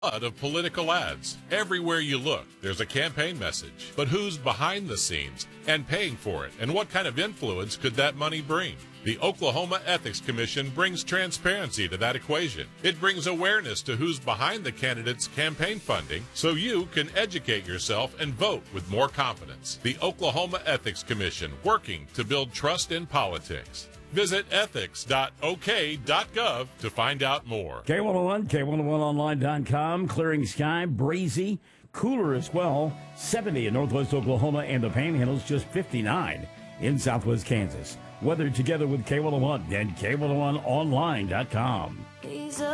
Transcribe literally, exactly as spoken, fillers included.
Lot of political ads. Everywhere you look, there's a campaign message. But who's behind the scenes and paying for it? And what kind of influence could that money bring? The Oklahoma Ethics Commission brings transparency to that equation. It brings awareness to who's behind the candidate's campaign funding so you can educate yourself and vote with more confidence. The Oklahoma Ethics Commission, working to build trust in politics. Visit ethics dot o k dot gov to find out more. K one oh one, K one oh one online dot com, clearing sky, breezy, cooler as well. seventy in northwest Oklahoma and the Panhandles, just fifty-nine in southwest Kansas. Weather together with K one oh one and K one oh one online dot com.